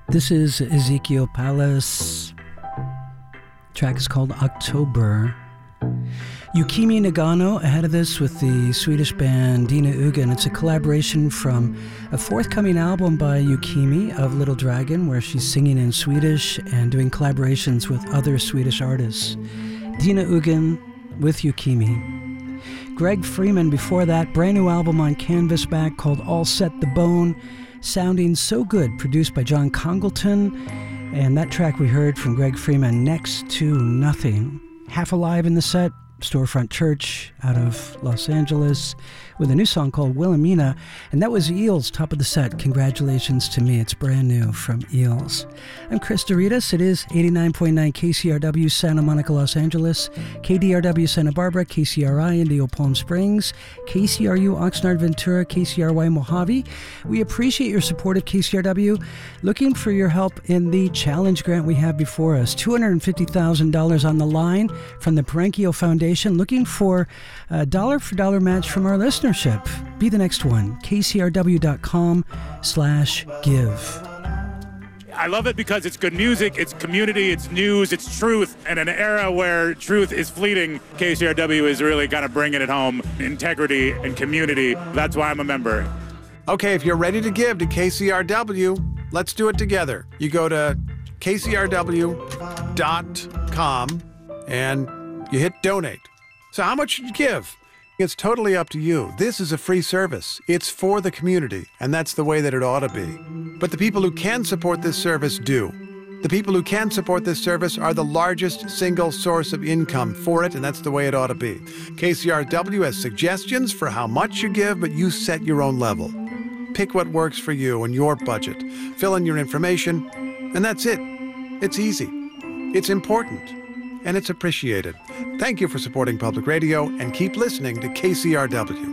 This is Ezekiel Palace. Track is called October. Yukimi Nagano ahead of this with the Swedish band Dina Ugen. It's a collaboration from a forthcoming album by Yukimi of Little Dragon, where she's singing in Swedish and doing collaborations with other Swedish artists. Dina Ugen with Yukimi. Greg Freeman before that, brand new album on Canvas Back called All Set the Bone, sounding so good, produced by John Congleton. And that track we heard from Greg Freeman, Next to Nothing. Half Alive in the set, Storefront Church out of Los Angeles with a new song called Wilhelmina, and that was Eels, top of the set. Congratulations to me. It's brand new from Eels. I'm Chris Doritas. It is 89.9 KCRW Santa Monica, Los Angeles, KDRW Santa Barbara, KCRI Indio Palm Springs, KCRU Oxnard Ventura, KCRY Mojave. We appreciate your support of KCRW. Looking for your help in the challenge grant we have before us. $250,000 on the line from the Parenkio Foundation, looking for a dollar-for-dollar match from our listeners. Be the next one. KCRW.com/give. I love it because it's good music, it's community, it's news, it's truth. And in an era where truth is fleeting, KCRW is really kind of bringing it home. Integrity and community. That's why I'm a member. Okay, if you're ready to give to KCRW, let's do it together. You go to KCRW.com and you hit donate. So how much should you give? It's totally up to you. This is a free service. It's for the community, and that's the way that it ought to be. But the people who can support this service do. The people who can support this service are the largest single source of income for it, and that's the way it ought to be. KCRW has suggestions for how much you give, but you set your own level. Pick what works for you and your budget. Fill in your information, and that's it. It's easy. It's important. And it's appreciated. Thank you for supporting public radio, and keep listening to KCRW.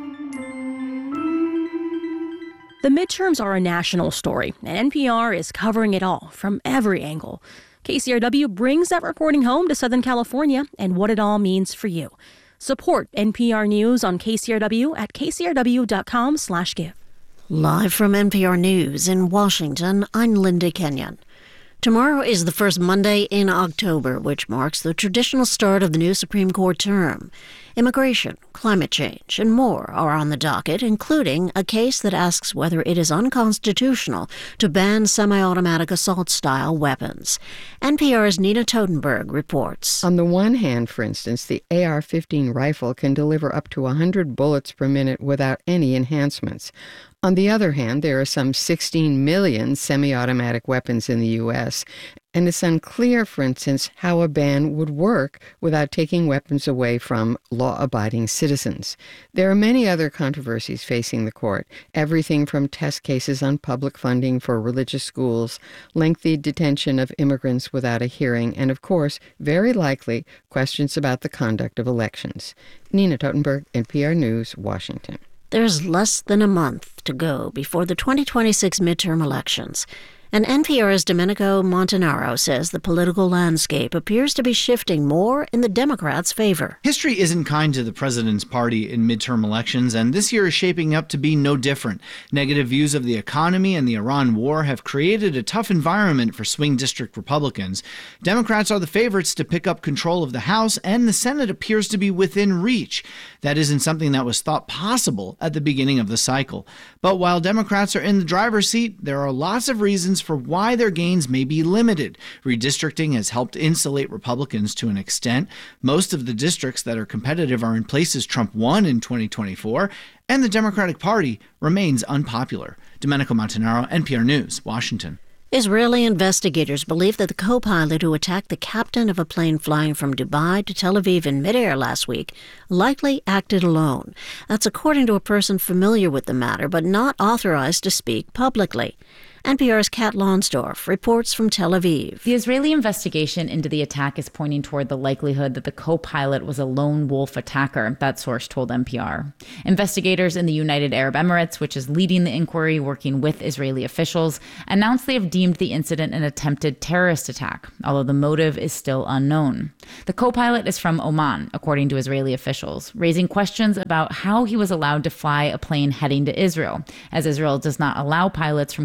The midterms are a national story, and NPR is covering it all from every angle. KCRW brings that reporting home to Southern California and what it all means for you. Support NPR News on KCRW at kcrw.com/give. Live from NPR News in Washington, I'm Linda Kenyon. Tomorrow is the first Monday in October, which marks the traditional start of the new Supreme Court term. Immigration, climate change, and more are on the docket, including a case that asks whether it is unconstitutional to ban semi-automatic assault-style weapons. NPR's Nina Totenberg reports. On the one hand, for instance, the AR-15 rifle can deliver up to 100 bullets per minute without any enhancements. On the other hand, there are some 16 million semi-automatic weapons in the U.S., and it's unclear, for instance, how a ban would work without taking weapons away from law-abiding citizens. There are many other controversies facing the court, everything from test cases on public funding for religious schools, lengthy detention of immigrants without a hearing, and, of course, very likely, questions about the conduct of elections. Nina Totenberg, NPR News, Washington. There's less than a month to go before the 2026 midterm elections, and NPR's Domenico Montanaro says the political landscape appears to be shifting more in the Democrats' favor. History isn't kind to the president's party in midterm elections, and this year is shaping up to be no different. Negative views of the economy and the Iran war have created a tough environment for swing district Republicans. Democrats are the favorites to pick up control of the House, and the Senate appears to be within reach. That isn't something that was thought possible at the beginning of the cycle. But while Democrats are in the driver's seat, there are lots of reasons for why their gains may be limited. Redistricting has helped insulate Republicans to an extent. Most of the districts that are competitive are in places Trump won in 2024, and the Democratic Party remains unpopular. Domenico Montanaro, NPR News, Washington. Israeli investigators believe that the co-pilot who attacked the captain of a plane flying from Dubai to Tel Aviv in midair last week likely acted alone. That's according to a person familiar with the matter, but not authorized to speak publicly. NPR's Kat Lonsdorf reports from Tel Aviv. The Israeli investigation into the attack is pointing toward the likelihood that the co-pilot was a lone wolf attacker, that source told NPR. Investigators in the United Arab Emirates, which is leading the inquiry working with Israeli officials, announced they have deemed the incident an attempted terrorist attack, although the motive is still unknown. The co-pilot is from Oman, according to Israeli officials, raising questions about how he was allowed to fly a plane heading to Israel, as Israel does not allow pilots from countries it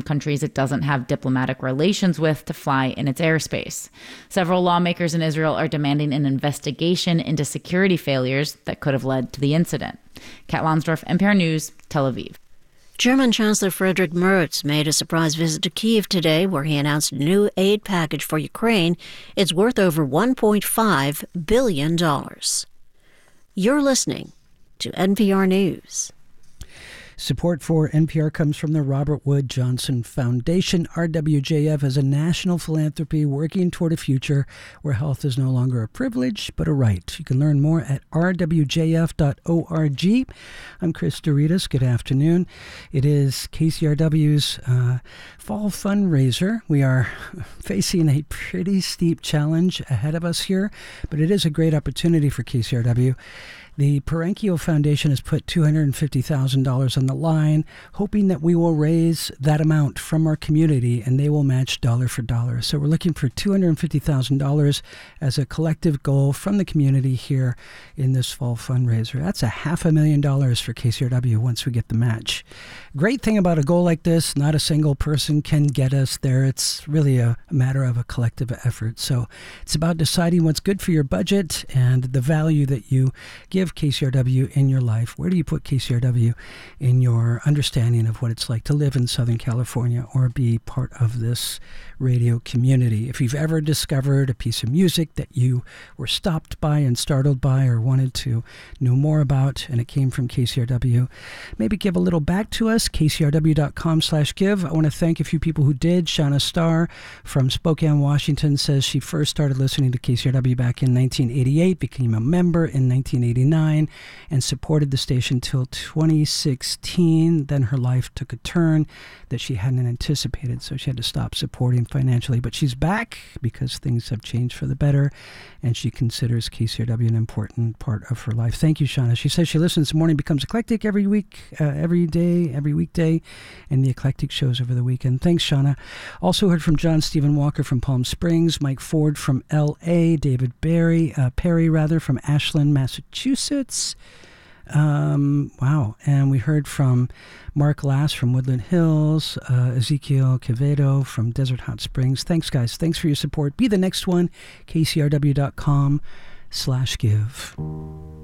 it doesn't have diplomatic relations with to fly in its airspace. Several lawmakers in Israel are demanding an investigation into security failures that could have led to the incident. Kat Lonsdorf, NPR News, Tel Aviv. German Chancellor Friedrich Merz made a surprise visit to Kyiv today, where he announced a new aid package for Ukraine. It's worth over $1.5 billion. You're listening to NPR News. Support for NPR comes from the Robert Wood Johnson Foundation. RWJF is a national philanthropy working toward a future where health is no longer a privilege, but a right. You can learn more at rwjf.org. I'm Chris Doritas. Good afternoon. It is KCRW's fall fundraiser. We are facing a pretty steep challenge ahead of us here, but it is a great opportunity for KCRW. The Parenkio Foundation has put $250,000 on the line, hoping that we will raise that amount from our community and they will match dollar for dollar. So we're looking for $250,000 as a collective goal from the community here in this fall fundraiser. That's $500,000 for KCRW once we get the match. Great thing about a goal like this, not a single person can get us there. It's really a matter of a collective effort. So it's about deciding what's good for your budget and the value that you give KCRW in your life. Where do you put KCRW in your understanding of what it's like to live in Southern California or be part of this radio community? If you've ever discovered a piece of music that you were stopped by and startled by or wanted to know more about and it came from KCRW, maybe give a little back to us, kcrw.com/give. I want to thank a few people who did. Shauna Starr from Spokane, Washington says she first started listening to KCRW back in 1988, became a member in 1989, and supported the station till 2016. Then her life took a turn that she hadn't anticipated, so she had to stop supporting financially. But she's back because things have changed for the better, and she considers KCRW an important part of her life. Thank you, Shauna. She says she listens. Morning Becomes Eclectic every week, every weekday, and the Eclectic shows over the weekend. Thanks, Shauna. Also heard from John Stephen Walker from Palm Springs, Mike Ford from L.A., David Perry from Ashland, Massachusetts. Wow. And we heard from Mark Lass from Woodland Hills, Ezekiel Quevedo from Desert Hot Springs. Thanks, guys. Thanks for your support. Be the next one, kcrw.com/give.